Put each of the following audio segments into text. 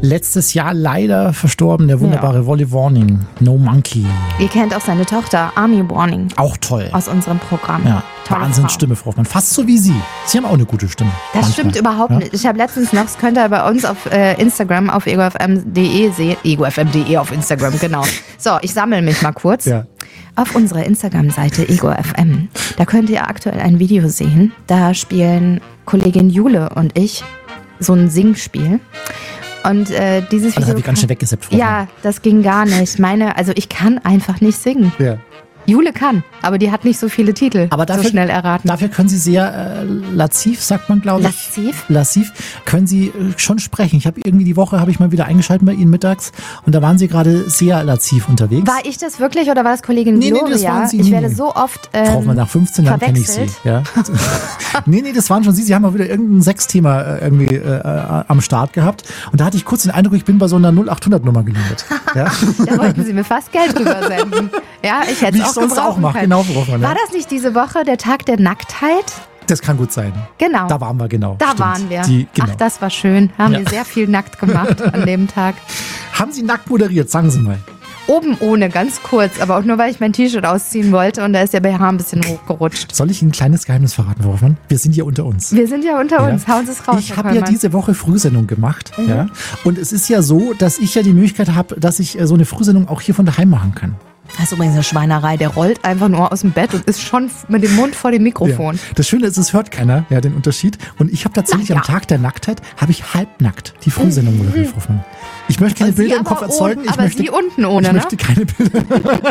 Letztes Jahr leider verstorben, der wunderbare Wally Warning, No Monkey. Ihr kennt auch seine Tochter, Army Warning. Auch toll. Aus unserem Programm. Ja, Wahnsinnsstimme, Frau Hoffmann. Fast so wie Sie. Sie haben auch eine gute Stimme. Das stimmt überhaupt nicht. Ich habe letztens noch, das könnt ihr bei uns auf Instagram, auf egofm.de sehen. egofm.de auf Instagram, genau. So, ich sammle mich mal kurz. Ja. Auf unserer Instagram-Seite egofm, da könnt ihr aktuell ein Video sehen. Da spielen Kollegin Jule und ich so ein Singspiel. Und dieses Video... Das habe ich ganz schön weggesetzt, Frau Hoffmann. Ja, das ging gar nicht. Also ich kann einfach nicht singen. Ja. Jule kann, aber die hat nicht so viele Titel Aber dafür, so schnell erraten. Dafür können Sie sehr laziv, sagt man, glaube ich. Laziv können Sie schon sprechen. Die Woche habe ich mal wieder eingeschaltet bei Ihnen mittags und da waren Sie gerade sehr laziv unterwegs. War ich das wirklich oder war das Kollegin Gloria? Nee, das waren Sie. Ich werde so oft Frau Hoffmann, nach 15 Jahren kenne ich Sie. Ja. nee, das waren schon Sie. Sie haben mal wieder irgendein Sexthema irgendwie am Start gehabt und da hatte ich kurz den Eindruck, ich bin bei so einer 0800-Nummer gelandet. Ja? Da wollten Sie mir fast Geld rübersenden. Ja, ich hätte es auch sonst auch mache, genau, Frau Hoffmann. War das nicht diese Woche der Tag der Nacktheit? Das kann gut sein. Genau. Da waren wir, genau. Da Stimmt. waren wir. Genau. Ach, das war schön. Haben wir sehr viel nackt gemacht an dem Tag. Haben Sie nackt moderiert? Sagen Sie mal. Oben ohne, ganz kurz, aber auch nur, weil ich mein T-Shirt ausziehen wollte und da ist der BH ein bisschen hochgerutscht. Soll ich Ihnen ein kleines Geheimnis verraten, Frau Hoffmann? Wir sind hier unter uns. Wir sind ja unter uns. Hauen Sie es raus. Ich habe ja diese Woche Frühsendung gemacht. Ja? Und es ist ja so, dass ich ja die Möglichkeit habe, dass ich so eine Frühsendung auch hier von daheim machen kann. Das ist übrigens eine Schweinerei. Der rollt einfach nur aus dem Bett und ist schon mit dem Mund vor dem Mikrofon. Ja. Das Schöne ist, es hört keiner, ja, den Unterschied. Und ich habe tatsächlich am Tag der Nacktheit, habe ich halbnackt die Frühsendung moderiert, Frau Hoffmann. Ich möchte keine Bilder im Kopf erzeugen. Sie unten ohne, ich möchte keine Bilder.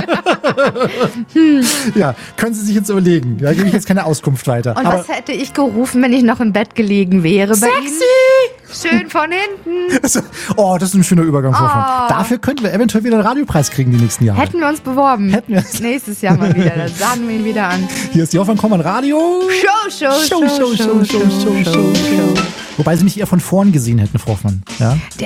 Ja, können Sie sich jetzt überlegen. Da gebe ich jetzt keine Auskunft weiter. Und was hätte ich gerufen, wenn ich noch im Bett gelegen wäre bei Ihnen? Schön von hinten. Oh, das ist ein schöner Übergang, Frau Hoffmann. Dafür könnten wir eventuell wieder einen Radiopreis kriegen die nächsten Jahre. Hätten wir uns beworben. Hätten wir. Nächstes Jahr mal wieder. Dann sagen wir ihn wieder an. Hier ist die Hoffmann Kommand Radio. Show. Wobei Sie mich eher von vorn gesehen hätten, Frau Hoffmann. Ja?